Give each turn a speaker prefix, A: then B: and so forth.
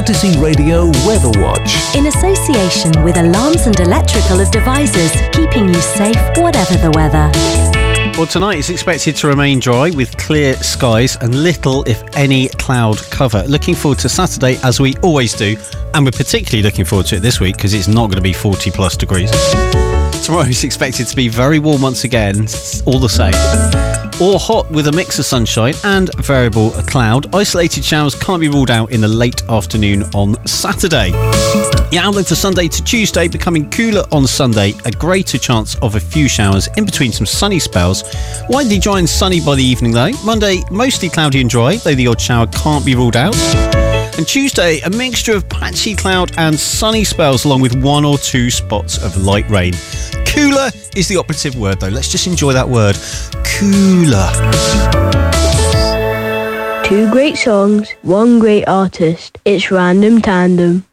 A: Odyssey Radio Weather Watch.
B: In association with Alarms and Electrical Devices, keeping you safe whatever the weather.
C: Well, tonight is expected to remain dry with clear skies and little, if any, cloud cover. Looking forward to Saturday, as we always do, and we're particularly looking forward to it this week because it's not going to be 40 plus degrees. Tomorrow is expected to be very warm once again, all the same. Or hot with a mix of sunshine and variable cloud. Isolated showers can't be ruled out in the late afternoon on Saturday. The outlook for Sunday to Tuesday, becoming cooler on Sunday, a greater chance of a few showers in between some sunny spells. Widely dry and sunny by the evening though. Monday, mostly cloudy and dry, though the odd shower can't be ruled out. And Tuesday, a mixture of patchy cloud and sunny spells along with one or two spots of light rain. Cooler is the operative word though. Let's just enjoy that word. Cooler.
D: Two great songs, one great artist. It's Random Tandem.